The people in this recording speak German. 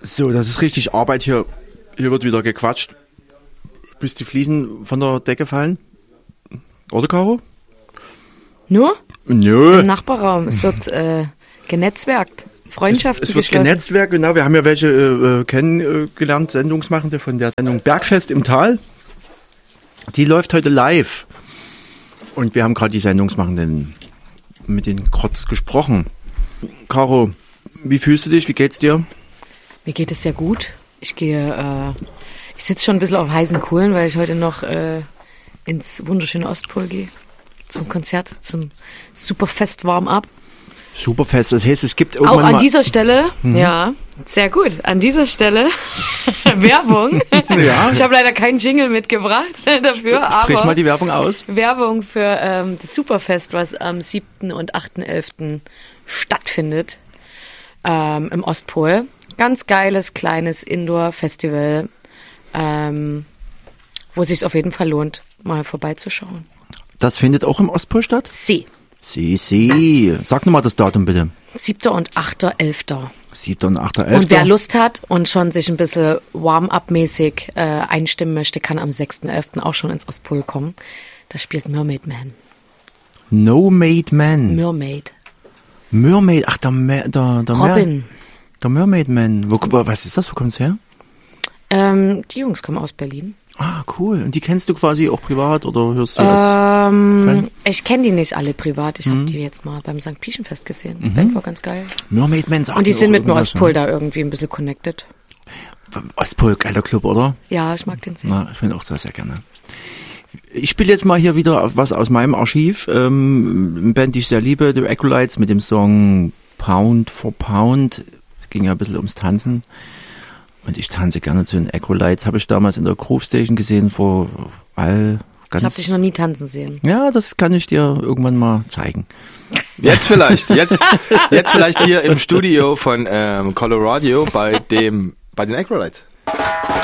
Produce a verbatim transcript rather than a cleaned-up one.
So, das ist richtig Arbeit hier. Hier wird wieder gequatscht, bis die Fliesen von der Decke fallen. Oder, Caro? Nur? Nö. Im Nachbarraum. Es wird äh, genetzwerkt. Freundschaften Es, es wird geschlossen. genetzwerkt, genau. Wir haben ja welche äh, kennengelernt, Sendungsmachende von der Sendung Bergfest im Tal. Die läuft heute live. Und wir haben gerade die Sendungsmachenden mit den Krotz gesprochen. Caro, wie fühlst du dich? Wie geht's dir? Mir geht es sehr gut. Ich gehe, äh, ich sitze schon ein bisschen auf heißen Kohlen, weil ich heute noch äh, ins wunderschöne Ostpol gehe. Zum Konzert, zum Superfest Warm-Up. Superfest, das heißt, es gibt Auch irgendwann an mal... dieser Stelle, mhm. ja, sehr gut, an dieser Stelle Werbung. Ja. Ich habe leider keinen Jingle mitgebracht dafür, aber Sprich mal die Werbung aus. Werbung für ähm, das Superfest, was am siebten und achten elften stattfindet ähm, im Ostpol. Ganz geiles, kleines Indoor-Festival, ähm, wo es sich auf jeden Fall lohnt, mal vorbeizuschauen. Das findet auch im Ostpol statt? Sie. Sie, sie. Sag nochmal das Datum bitte. siebter und achter elfter siebter und achter elfter Und wer Lust hat und schon sich ein bisschen warm-up-mäßig äh, einstimmen möchte, kann am sechsten elften auch schon ins Ostpol kommen. Da spielt Mermaid Man. No Made Man. Mermaid. Mermaid, ach, der, Mer, der, der Robin. Mer, der Mermaid Man. Wo, wo, was ist das? Wo kommt's her? Ähm, die Jungs kommen aus Berlin. Ah, cool. Und die kennst du quasi auch privat oder hörst du das? Ähm, ich kenne die nicht alle privat. Ich mhm. habe die jetzt mal beim Sankt Piechenfest gesehen. Die mhm. Band war ganz geil. Mermaid Man sagt Und die sind mit dem Ostpol ne? da irgendwie ein bisschen connected. Ostpol, geiler Club, oder? Ja, ich mag den sehr. Na, ich finde auch sehr, sehr gerne. Ich spiele jetzt mal hier wieder was aus meinem Archiv. Ähm, eine Band, die ich sehr liebe, The Acolytes, mit dem Song Pound for Pound. Es ging ja ein bisschen ums Tanzen. Und ich tanze gerne zu den Acolytes. Habe ich damals in der Groove Station gesehen, vor all ganz... Ich habe dich noch nie tanzen sehen. Ja, das kann ich dir irgendwann mal zeigen. Jetzt vielleicht. Jetzt, jetzt vielleicht hier im Studio von ähm, Colorado bei dem bei den Acolytes.